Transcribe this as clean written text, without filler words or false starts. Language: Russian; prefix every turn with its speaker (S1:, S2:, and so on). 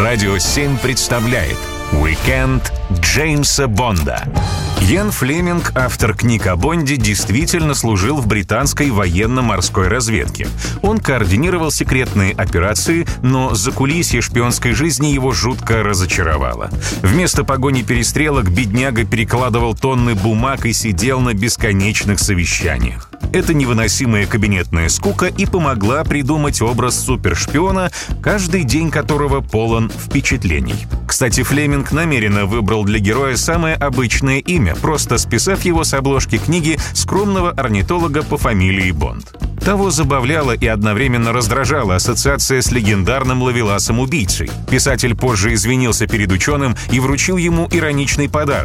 S1: Радио 7 представляет «Уикенд Джеймса Бонда». Иэн Флеминг, автор книг о Бонде, действительно служил в британской военно-морской разведке. Он координировал секретные операции, но закулисье шпионской жизни его жутко разочаровало. Вместо погони-перестрелок бедняга перекладывал тонны бумаг и сидел на бесконечных совещаниях. Эта невыносимая кабинетная скука и помогла придумать образ супершпиона, каждый день которого полон впечатлений. Кстати, Флеминг намеренно выбрал для героя самое обычное имя, просто списав его с обложки книги скромного орнитолога по фамилии Бонд. Того забавляла и одновременно раздражала ассоциация с легендарным ловеласом-убийцей. Писатель позже извинился перед ученым и вручил ему ироничный подарок